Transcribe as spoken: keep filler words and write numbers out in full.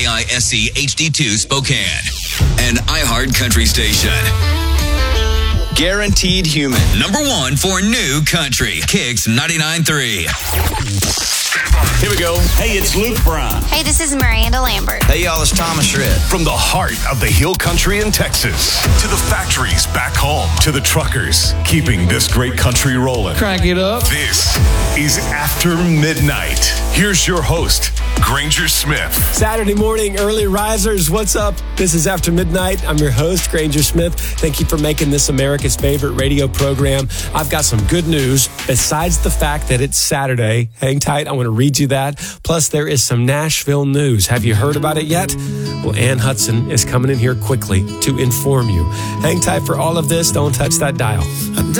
K I S E H D two Spokane, an iHeart country station. Guaranteed human. Number one for new country. Kicks ninety-nine point three. Here we go. Hey, it's Luke Brown. Hey, this is Miranda Lambert. Hey, y'all, it's Thomas Shred. From the heart of the hill country in Texas to the factories back home to the truckers keeping this great country rolling. Crank it up. This is After Midnight. Here's your host, Granger Smith. Saturday morning, early risers, what's up? This is After Midnight. I'm your host, Granger Smith. Thank you for making this America's favorite radio program. I've got some good news. Besides the fact that it's Saturday, hang tight, I want to read you that. Plus, there is some Nashville news. Have you heard about it yet? Well, Ann Hudson is coming in here quickly to inform you. Hang tight for all of this. Don't touch that dial.